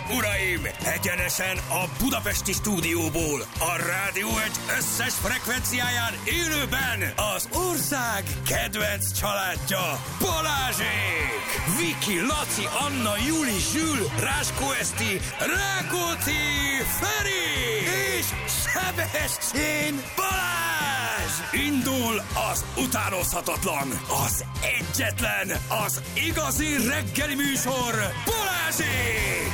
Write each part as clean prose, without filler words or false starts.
uraim! Egyenesen a budapesti stúdióból, a Rádió egy összes frekvenciáján élőben az ország kedvenc családja, Balázsék! Viki, Laci, Anna, Juli, Zsül, Ráskó Eszti, Rákóczi, Feri és Sebestyén Balázs! Indul az utánozhatatlan, az egyetlen, az igazi reggeli műsor, Balázsék!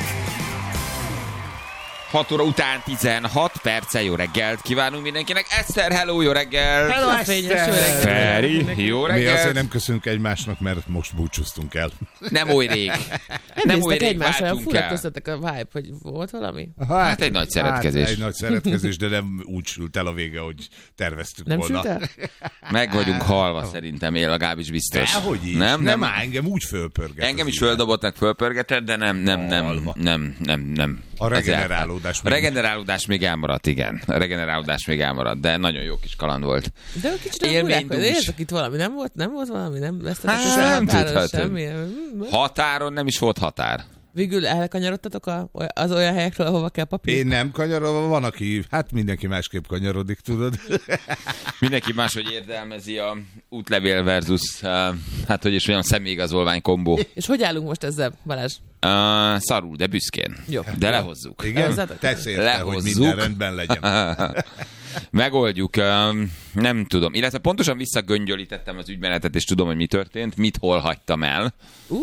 6 óra után 16 perccel jó reggelt kívánunk mindenkinek. Eszter, hello, jó reggel! Hello, Eszter! Feri, jó reggelt! Mi azért nem köszönünk egymásnak, mert most búcsúztunk el. Nem oly rég. Nem néztek egymásra, olyan fura köztetek a vibe, hogy volt valami? Hát egy nagy szeretkezés. Egy nagy szeretkezés, de nem úgy sült el a vége, hogy terveztük nem volna. Nem sült el? Meg vagyunk halva szerintem, én legalábbis biztos. Dehogy is. Nem áll, engem úgy fölpörget. Engem is földobott, meg fölpörgetett, de nem. A regenerálódás. A regenerálódás még elmaradt, igen. A regenerálódás még elmaradt, de nagyon jó kis kaland volt. De a kicsit érzek itt valami, nem volt valami, nem vesztetek nem határon semmi. Határon nem is volt határ. Végül elkanyarodtatok az olyan helyekről, ahova kell papír? Én nem kanyarodva, van, aki, hát mindenki másképp kanyarodik, tudod. Mindenki máshogy érdelmezi a útlevél versus, hát hogy is olyan személyigazolvány kombó. És hogy állunk most ezzel, Balázs? Szarul, de büszkén. Jó. De lehozzuk. Igen? Tesz érte, hogy minden rendben legyen. Megoldjuk, nem tudom. Illetve pontosan visszagöngyölítettem az ügymenetet, és tudom, hogy mi történt, mit hol hagytam el.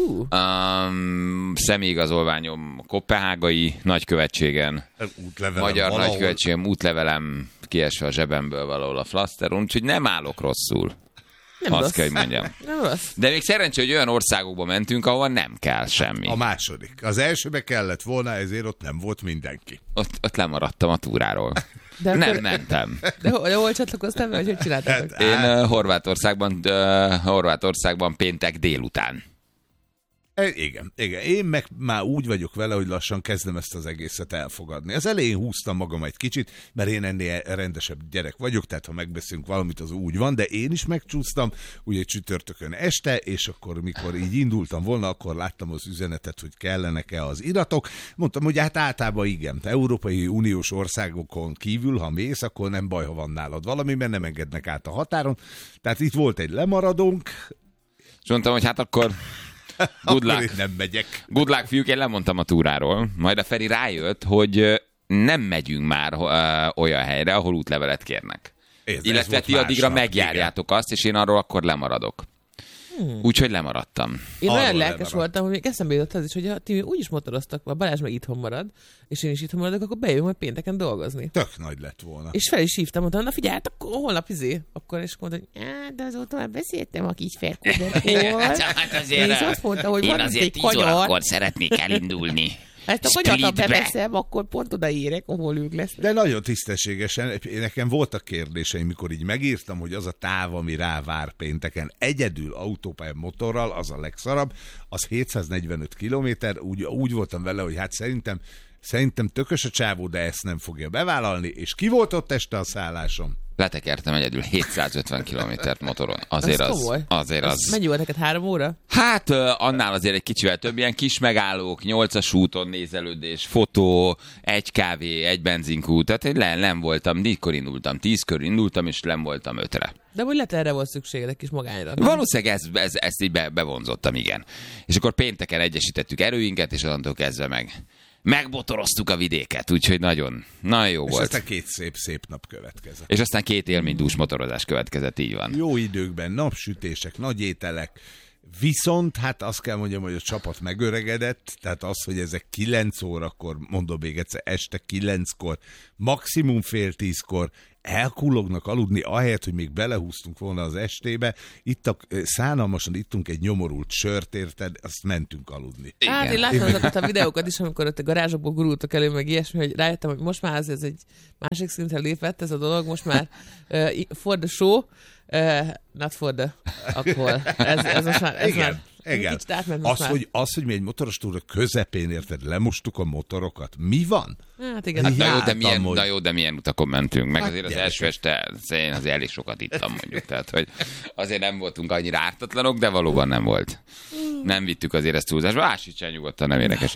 Személyigazolványom Koppenhágai nagykövetségen, magyar nagykövetségem, útlevelem kiesve a zsebemből valahol a flaszteron, úgyhogy nem állok rosszul. Nem azt rossz. kell, hogy mondjam. Nem rossz. De még szerencsé, hogy olyan országokba mentünk, ahol nem kell semmi. A második. Az elsőbe kellett volna, ezért ott nem volt mindenki. Ott lemaradtam a túráról. De nem akkor... mentem. De hol csatlakoztál, vagy hogy csináltátok? Én Horvátországban péntek délután. Igen. Én meg már úgy vagyok vele, hogy lassan kezdem ezt az egészet elfogadni. Az elején húztam magam egy kicsit, mert én ennél rendesebb gyerek vagyok, tehát ha megbeszélünk valamit, az úgy van, de én is megcsúsztam, ugye csütörtökön este, és akkor, mikor így indultam volna, akkor láttam az üzenetet, hogy kellenek-e az iratok. Mondtam, hogy hát általában igen. Európai Uniós országokon kívül, ha mész, akkor nem baj, ha van nálad valami, mert nem engednek át a határon. Tehát itt volt egy lemaradónk. És mondtam, hogy hát akkor... Good luck. Nem megyek. Good luck, fiúk, én lemondtam a túráról. Majd a Feri rájött, hogy nem megyünk már olyan helyre, ahol útlevelet kérnek. Illetve ti addigra megjárjátok, igen, azt, és én arról akkor lemaradok. Úgyhogy lemaradtam. Én olyan lelkes voltam, hogy még eszembe jutott az is, hogy ti úgyis motoroztak, a Balázs meg itthon marad, és én is itthon maradok, akkor bejövünk majd pénteken dolgozni. Tök nagy lett volna. És fel is hívtam, mondtam, na figyelj, akkor holnap akkor és mondta, hogy de azóta már beszéltem a kis Ferkódotól. És azt mondta, hogy van egy 10 órakor szeretnék elindulni. Ezt a kanyart, ha beveszem, akkor pont odaérek, ahol ők lesznek. De nagyon tisztességesen, nekem voltak kérdéseim, mikor így megírtam, hogy az a táv, ami rá vár pénteken, egyedül autópálya motorral, az a legszarabb, az 745 kilométer, úgy voltam vele, hogy hát szerintem tökös a csávó, de ezt nem fogja bevállalni, és ki volt ott este a szállásom? Letekertem egyedül 750 kilométert motoron. Azért az. Mennyi volt neked, 3 óra? Hát annál azért egy kicsivel több, ilyen kis megállók, 8-as úton nézelődés, fotó, egy kávé, egy benzinkút, tehát én nem voltam, 4-kor indultam, 10-kor indultam, és nem voltam 5-re. De hogy lehet erre volt szükséged egy kis magányra? Valószínűleg ezt így bevonzottam, igen. És akkor pénteken egyesítettük erőinket, és onnantól kezdve megbotoroztuk a vidéket, úgyhogy nagyon jó volt. És aztán 2 szép nap következett. És aztán 2 élménydús motorozás következett, így van. Jó időkben, napsütések, nagy ételek, viszont hát azt kell mondjam, hogy a csapat megöregedett, tehát az, hogy ezek 9 órakor, mondom még egyszer, este 9-kor, maximum fél 10-kor elkullognak aludni, ahelyett, hogy még belehúztunk volna az estébe. Szánalmasan ittunk egy nyomorult sört, érted? Azt mentünk aludni. Igen. Hát én láttam azokat a videókat is, amikor ott a garázsokból gurultak elő, meg ilyesmi, hogy rájöttem, hogy most már ez egy másik szintre lépett ez a dolog, most már for the show, not for the alcohol. Ez most már Igen. Az, hogy mi egy motoros túra közepén, érted, lemostuk a motorokat. Mi van? Hát igen. Na jó, de milyen utakon mentünk. Meg azért az első este én azért elég sokat ittam mondjuk. Tehát, hogy azért nem voltunk annyira ártatlanok, de valóban nem volt. Nem vittük azért ezt túlzásba. Ásítsál nyugodtan, nem érdekes.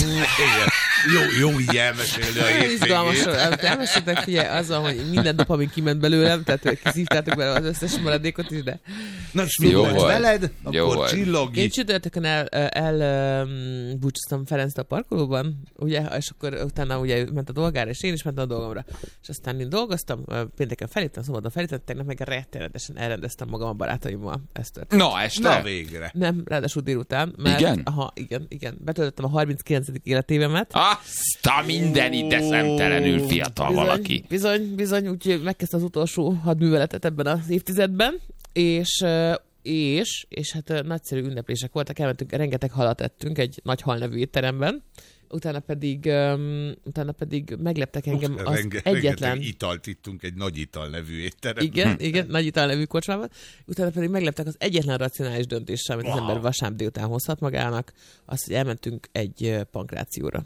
Jó így elmesélni a hétvégét. Izgalmas. Elmeséltek, figyelj, azzal, hogy minden dopamin kiment belőlem, tehát kiszívtátok bele az összes maradékot is, de... Na, és mi volt veled? Akkor csillog. Én csütörtökön elbúcsúztam Ferenc a parkolóban, ugye, és akkor utána ugye ment a dolgára, és én is mentem a dolgomra. És aztán én dolgoztam, pénteken feléptem, szombaton feléptem, tegnap meg rettenetesen elrendeztem magam a barátaimmal. Ezt történt. Na, este? Na, végre. Nem, ráadásul délután. Mert, igen? Aha, igen. Betöltöttem a 39. életévemet. Azt a mindenit, de szemtelenül fiatal valaki. Bizony, úgyhogy megkezdte az utolsó hadműveletet ebben az évtizedben, és hát nagyszerű ünneplések voltak, elmentünk, rengeteg halat ettünk egy nagy hal nevű étteremben, utána pedig megleptek engem az egyetlen... italt ittunk egy nagy ital nevű étteremben. Igen, nagy ital nevű kocsmában. Utána pedig megleptek az egyetlen racionális döntéssel, amit az ember vasárnap délután hozhat magának, az, hogy elmentünk egy pankrációra.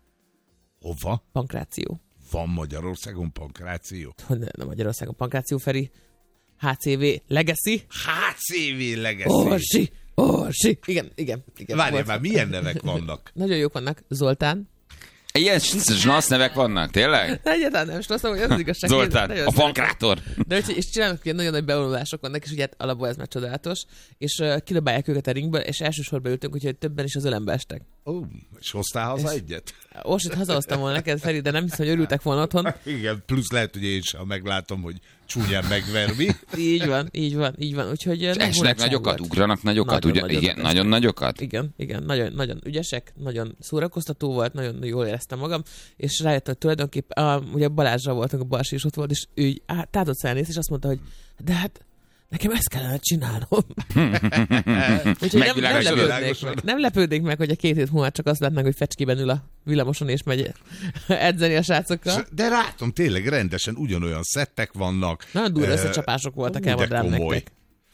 Hova? Pankráció. Van Magyarországon pankráció? Nem Magyarországon pankráció, Feri. HCV Legacy. HCV Legacy. Orsi. Igen. Várjál már, milyen nevek vannak? Nagyon jók vannak. Zoltán. Ilyen snasz nevek vannak, tényleg? Egyáltalán nem snasz, hogy az igazság. Zoltán, a pankrátor. De és csinálnak ilyen nagyon nagy bevonulások vannak, és ugye hát alapból ez már csodálatos, és kidobálják őket a ringből, és elsősorban ültünk, úgyhogy többen is az ölembe estek. És hoztál haza egyet? Orsit hazahoztam volna neked, Feri, de nem hiszem, hogy örültek volna otthon. Igen, plusz lehet, hogy én sem meglátom, hogy csúnyán megverni. Így van. Úgyhogy esnek nagyokat, ugranak nagyokat, nagyon nagyokat? Igen, nagyon ügyesek, nagyon szórakoztató volt, nagyon jól éreztem magam, és rájött, hogy tulajdonképpen, ugye Balázsra voltunk, a Balsi is ott volt, és ő tátott szállnézt, és azt mondta, hogy de hát nekem ezt kellene csinálnom. Úgyhogy nem lepődnék meg, hogy a 2 hét múlva csak azt látnánk, hogy fecskében ül a villamoson és megy edzeni a srácokkal. De látom, tényleg rendesen ugyanolyan szettek vannak. Nagyon durva összecsapások voltak, elmondám nektek.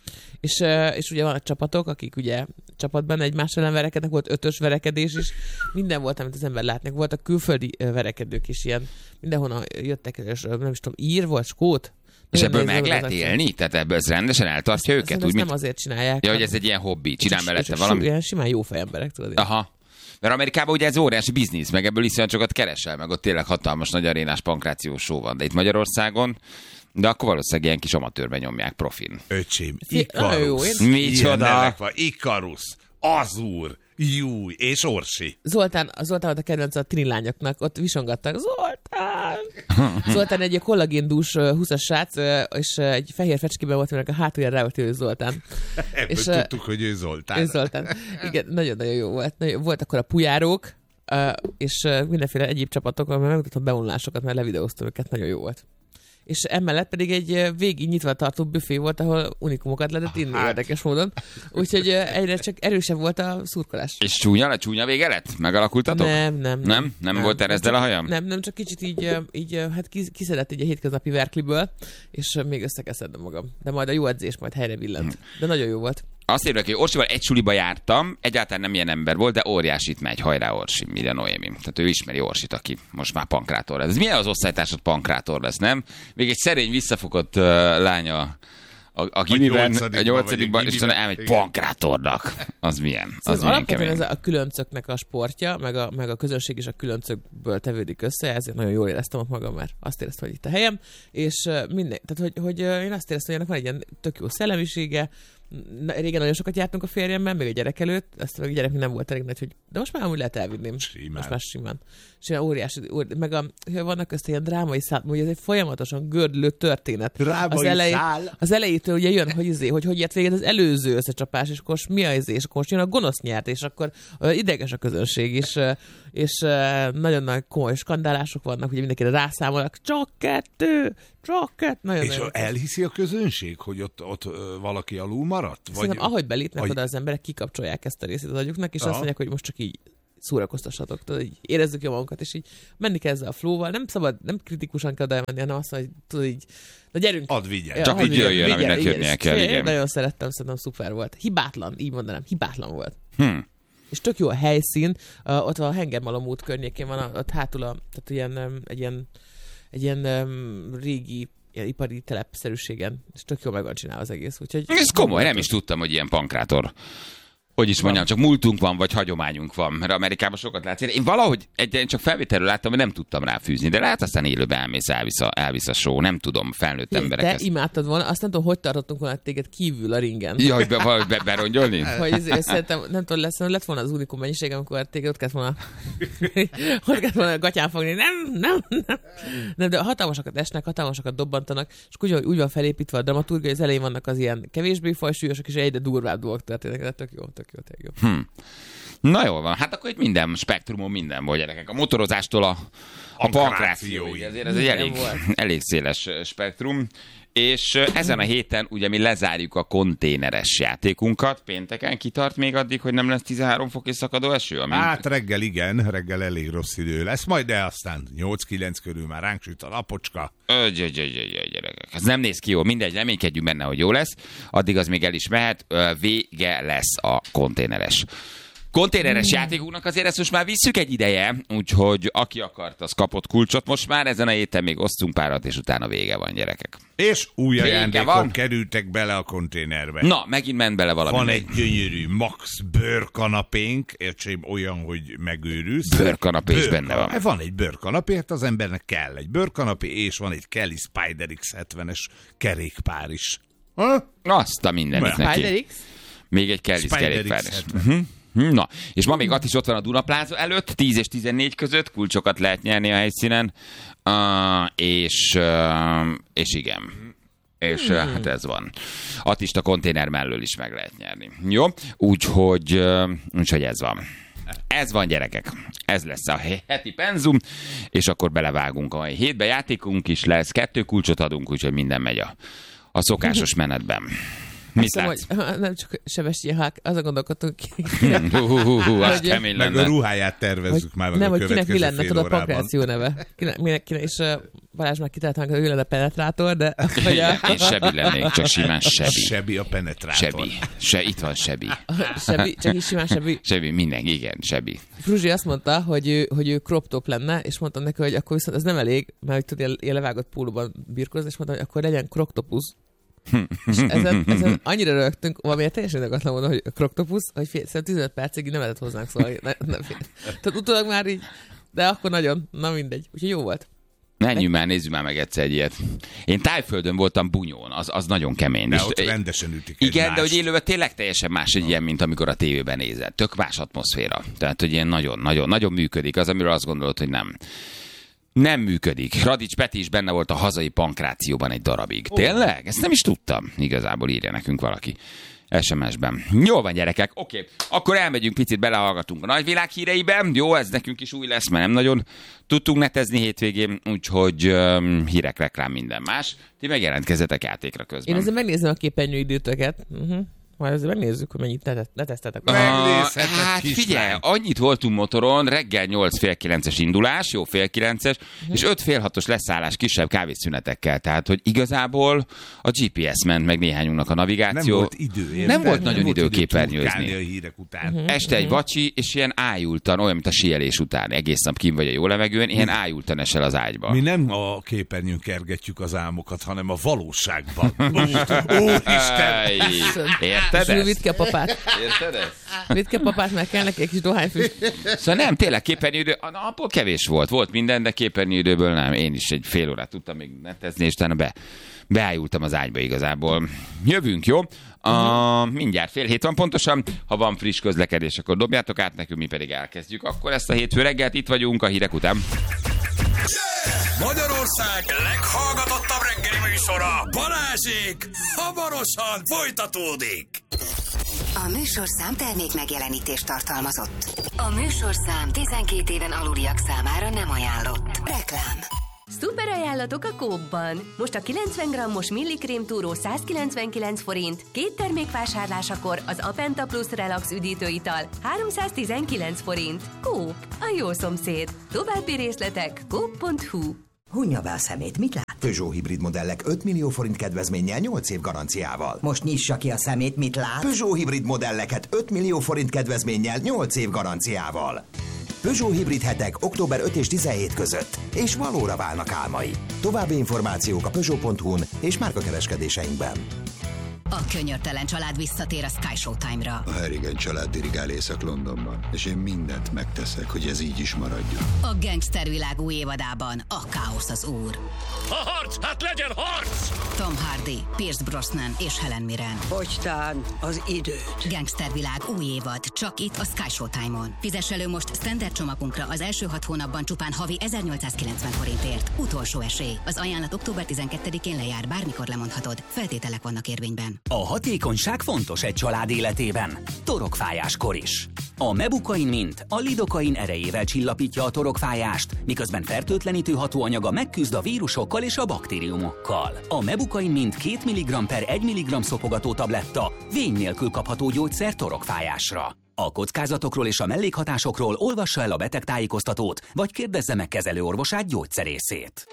És ugye vannak csapatok, akik ugye csapatban egymás ellen verekednek, volt 5-ös verekedés is, minden volt, amit az ember látnak. Voltak külföldi verekedők is ilyen, mindenhonnan jöttek, és nem is tudom, ír volt, skót. És ebből meg lehet élni? Tehát ebből ez rendesen eltartja őket? Ezt nem azért csinálják. Ja, hogy ez egy ilyen hobbi, csinál mellette valami? Ilyen simán jó fejemberek, tudod. Aha. Mert Amerikában ugye ez óriási biznisz, meg ebből iszonyat sokat keresel, meg ott tényleg hatalmas nagy arénás pankrációs show van. De itt Magyarországon, de akkor valószínűleg ilyen kis amatőrben nyomják profin. Öcsém, Ikarus. Micsoda? Ikarus, Azur, Júj, és Orsi. Zoltán volt a kedvenc a trinlányoknak, ott visongattak. Zoltán egy kollagéndús 20-as srác, és egy fehér fecskében volt, aminek a hátuljára rá volt ő Zoltán. Ebből tudtuk, hogy ő Zoltán. Ő Zoltán. Igen, nagyon-nagyon jó volt. Volt akkor a pujárók, és mindenféle egyéb csapatok, mert megmutatom bevonulásokat, mert levideóztam őket, nagyon jó volt. És emellett pedig egy végig nyitva tartó büfé volt, ahol unikumokat lehetett inni érdekes módon. Úgyhogy egyre csak erősebb volt a szurkolás. És csúnya vége lett? Megalakultatok? Nem volt erezdel a hajam? Nem, csak kicsit így hát kiszedett így a hétköznapi verkliből, és még össze kell szednem magam. De majd a jó edzés majd helyre billent. De nagyon jó volt. Azt érdekli, hogy Orsival egy suliba jártam, egyáltalán nem ilyen ember volt, de óriásit megy, hajrá Orsi, mire Noémi. Tehát ő ismeri Orsit, aki most már pankrátor lesz. Ez milyen az osztálytársad pankrátor lesz, nem? Még egy szerény, visszafogott lánya a gimiben, a 8-ban, és utána elmegy pankrátornak. Az milyen? Az milyen kemény. Ez a különcöknek a sportja, meg a közönség is a különcökből tevődik össze, ezért nagyon jól éreztem ott magam, mert azt éreztem, hogy itt a helyem, és tehát, hogy én azt éreztem, hogy ennek van egy ilyen tök jó szellemisége. Régen nagyon sokat jártunk a férjemmel, még a gyerek előtt, azt a gyerek nem volt elég nagy, hogy de most már amúgy lehet elvinni. Most már simán. Óriási, meg vannak közt ilyen drámai szál, hogy ez egy folyamatosan gördülő történet. Az elejétől ugye jön, hogy ért véget az előző összecsapás, és akkor mi az, és akkor most jön a gonosz nyert, és akkor ideges a közönség, és nagyon nagy komoly skandálások vannak, ugye mindenkire rászámolnak, csak kettő. És elhiszi a közönség, hogy ott valaki alul maradt? Szerintem ahogy belépnek oda az emberek, kikapcsolják ezt a részét az agyuknak, és azt mondják, hogy most csak így szórakoztassatok, tudod, így érezzük jól magunkat, és így menni kell ezzel a flow-val, nem szabad, nem kritikusan kell elmenni, hanem azt mondja, hogy tudod így, na gyerünk. Add vigyen. Csak így jöjjön, aminek jönnie kell, igen. Nagyon szerettem, szerintem szuper volt. Hibátlan, így mondanám, hibátlan volt. És tök jó a helyszín, ott van a Hengermalom út környékén van, ott hátul tehát egy ilyen régi ilyen ipari telepszerűségen, és tök jól meg van csinálva az egész. Úgyhogy ez komoly, nem is tudtam, hogy ilyen pankrátor. Hogy is mondjam, csak múltunk van, vagy hagyományunk van, mert Amerikában sokat látsz. Én valahogy csak felvételről láttam, hogy nem tudtam ráfűzni, de lehet aztán élőben elvisz a show, nem tudom, felnőtt emberek. Te imádtad volna, azt nem tudom, hogy tartottunk volna téged kívül a ringen. Ja, hogy berongyolni? Hogy szerintem, nem tudom, lett volna az unikum mennyiség, amikor téged ott kellett volna gatyán fogni. Nem, de hatalmasakat esnek, hatalmasakat dobbantanak, és úgy van felépítve a dramaturgia, hogy az elején vannak az ilyen kevésbé fajsúlyosak, és egyre durvább dolgok történnek, de tök jó. Na jól van, hát akkor itt minden spektrumon minden volt, gyerekek. A motorozástól a pankrációig. Ezért ez egy elég széles spektrum. És ezen a héten ugye mi lezárjuk a konténeres játékunkat. Pénteken kitart még addig, hogy nem lesz 13 fok és szakadó eső? Hát reggel elég rossz idő lesz, majd de aztán 8-9 körül már ránk süt a napocska. Gyerekek. Ez nem néz ki jól, mindegy, reménykedjünk benne, hogy jó lesz. Addig az még el is mehet, vége lesz a konténeres játékunknak, azért ezt most már visszük egy ideje, úgyhogy aki akart, az kapott kulcsot most már, ezen a héten még osztunk párat, és utána vége van, gyerekek. És új ajándékok kerültek bele a konténerbe. Na, megint ment bele valami. Van egy gyönyörű Max bőrkanapénk, értsém olyan, hogy megőrülsz. Bőrkanapé is benne van. Van egy bőrkanapé, hát az embernek kell egy bőrkanapé, és van egy Kelly Spider X70-es kerékpár is. Azt a mindenit neki. Még egy Kelly kerékpár is. Na, és ma még is ott van a Duna Plaza előtt, 10 és 14 között, kulcsokat lehet nyerni a helyszínen, és igen. És hát ez van. Attista konténer mellől is meg lehet nyerni. Jó? Úgyhogy ez van. Ez van, gyerekek. Ez lesz a heti penzum, és akkor belevágunk a mai hétbe. Játékunk is lesz, 2 kulcsot adunk, úgyhogy minden megy a szokásos menetben. Mit látsz? Nem csak Sebestyén Hák, azon gondolkodtunk ki. Az kemény lenne. Meg a ruháját tervezzük már meg a következő kinek mi lenne, fél tudod, a órában. pankráció neve. Kinek, és Balázs már kitaláltam, hogy ő lenne penetrátor, de... Én Sebi lennék, csak simán Sebi. Sebi a penetrátor. Sebi. Itt van Sebi. Sebi, csak is simán Sebi. Sebi, mindenki, igen, Sebi. Fruzsi azt mondta, hogy ő crop top lenne, és mondtam neki, hogy akkor viszont ez nem elég, mert hogy tudja, ilyen levágott pólóban birkózni, és mondtam, hogy akkor legyen kroktopus. És ezen annyira rögtünk, valamiért teljesen akatlan mondom, hogy kroktopus, hogy szerintem 15 percig nem lehetett hozzánk szólni. Tehát utólag már így, de akkor nagyon, na mindegy. Úgyhogy jó volt. Menjünk már, nézzük már meg egyszer egy ilyet. Én Tájföldön voltam Bunyón, az nagyon kemény. De ott rendesen ütik igen, egymást. de hogy élőben tényleg teljesen más egy ilyen, mint amikor a tévében nézed. Tök más atmoszféra. Tehát, hogy ilyen nagyon működik. Az, amiről azt gondolod, hogy nem működik. Radics Peti is benne volt a hazai pankrációban egy darabig. Tényleg? Ezt nem is tudtam. Igazából írja nekünk valaki SMS-ben. Jól van, gyerekek. Oké. Akkor elmegyünk picit, belehallgatunk a nagyvilág híreibe. Jó, ez nekünk is új lesz, mert nem nagyon tudtunk netezni hétvégén, úgyhogy hírek, reklám, minden más. Ti megjelentkezzetek játékra közben. Én ezzel megnézem a képernyőidőtöket. Majd azért megnézzük, hogy mennyit letesztetek. Hát figyelj, annyit voltunk motoron, reggel 8-9-es indulás, jó 9:30-es, és 5-6-os leszállás kisebb kávészünetekkel. Tehát, hogy igazából a GPS ment meg néhányunknak a navigáció. Nem volt idő. Nem volt nagyon idő képernyőzni. A hírek után. Este egy vacsi, és ilyen ájultan, olyan, mint a síelés után. Egész nap kim vagy a jó levegőn, ilyen ájultan esel az ágyba. Mi nem a képernyőn kergetjük az álmokat, hanem a valóságban. Úristen! Érted ezt? Vidd ki a papát. Érted ezt? Vidd ki a papát, mert kell neki egy kis dohányfüst. Szóval nem, tényleg képernyőidő, a napból kevés volt minden, de képernyőidőből nem. Én is egy fél órát tudtam még netezni, és utána beájultam az ágyba igazából. Jövünk, jó? Mindjárt 6:30 van pontosan. Ha van friss közlekedés, akkor dobjátok át nekünk, mi pedig elkezdjük. Akkor ezt a hétfő reggelt itt vagyunk a hírek után. Magyarország leghallgatottabb reggeli műsora, Balázsék, hamarosan folytatódik. A műsorszám termék megjelenítést tartalmazott. A műsorszám 12 éven aluliak számára nem ajánlott. Reklám. Szuper ajánlatok a Coop-ban. Most a 90 g-os millikrém túró 199 forint, 2 termék vásárlásakor az Apenta Plus Relax üdítőital 319 forint. Coop, a jó szomszéd. További részletek coop.hu. Hunja be a szemét, mit lát? Peugeot hibrid modellek 5 millió forint kedvezménnyel 8 év garanciával. Most nyissa ki a szemét, mit lát? Peugeot hibrid modelleket 5 millió forint kedvezménnyel 8 év garanciával. Peugeot hibrid hetek október 5 és 17 között, és valóra válnak álmai. További információk a Peugeot.hu-n és márkakereskedéseinkben. A könyörtelen család visszatér a Sky Showtime-ra. A Harrigan család dirigál Észak-Londonban, és én mindent megteszek, hogy ez így is maradjon. A gangstervilág új évadában a káosz az úr. A harc! Hát legyen harc! Tom Hardy, Pierce Brosnan és Helen Mirren. Fogytán az időt. Gangstervilág új évad, csak itt a Sky Showtime-on. Fizess elő most standard csomagunkra az első 6 hónapban csupán havi 1890 forintért. Utolsó esély. Az ajánlat október 12-én lejár, bármikor lemondhatod. Feltételek vannak érvényben. A hatékonyság fontos egy család életében. Torokfájáskor is. A Mebukain Mint a lidokain erejével csillapítja a torokfájást, miközben fertőtlenítő hatóanyaga megküzd a vírusokkal és a baktériumokkal. A Mebukain Mint 2 mg per 1 mg szopogató tabletta vény nélkül kapható gyógyszer torokfájásra. A kockázatokról és a mellékhatásokról olvassa el a betegtájékoztatót, vagy kérdezze meg kezelőorvosát, gyógyszerészét.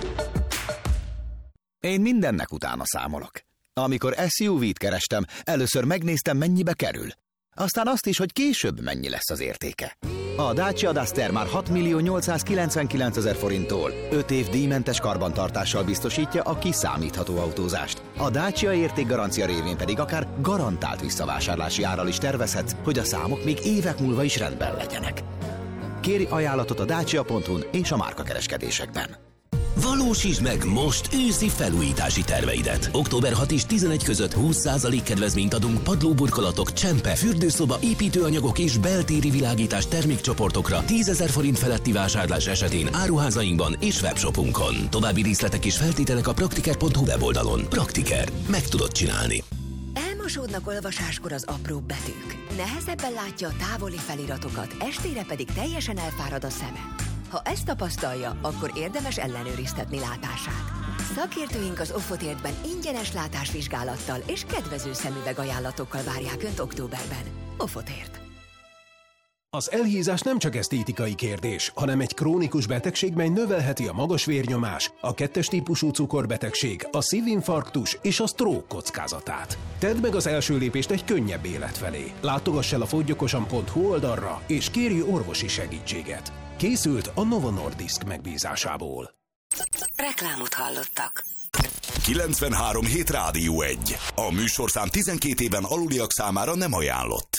Én mindennek utána számolok. Amikor SUV-t kerestem, először megnéztem, mennyibe kerül. Aztán azt is, hogy később mennyi lesz az értéke. A Dacia Duster már 6.899.000 forinttól 5 év díjmentes karbantartással biztosítja a kiszámítható autózást. A Dacia értékgarancia révén pedig akár garantált visszavásárlási árral is tervezhetsz, hogy a számok még évek múlva is rendben legyenek. Kéri ajánlatot a dacia.hu-n és a márkakereskedésekben. Valósítsd meg most őszi felújítási terveidet. Október 6 és 11 között 20% kedvezményt adunk padlóburkolatok, csempe, fürdőszoba, építőanyagok és beltéri világítás termékcsoportokra 10 000 forint feletti vásárlás esetén áruházainkban és webshopunkon. További részletek és feltételek a praktiker.hu weboldalon. Praktiker. Meg tudod csinálni. Elmosódnak olvasáskor az apróbb betűk. Nehezebben látja a távoli feliratokat, estére pedig teljesen elfárad a szeme. Ha ezt tapasztalja, akkor érdemes ellenőriztetni látását. Szakértőink az Offotértben ingyenes látásvizsgálattal és kedvező szemüveg ajánlatokkal várják Önt októberben. Offotért. Az elhízás nem csak esztétikai kérdés, hanem egy krónikus betegség, mely növelheti a magas vérnyomás, a 2-es típusú cukorbetegség, a szívinfarktus és a stroke kockázatát. Tedd meg az első lépést egy könnyebb élet felé. Látogass el a foggyokosan.hu oldalra, és kérj orvosi segítséget. Készült a Novo Nordisk megbízásából. Reklámot hallottak. 93 hét Rádió 1. A műsorszám 12 éven aluliak számára nem ajánlott.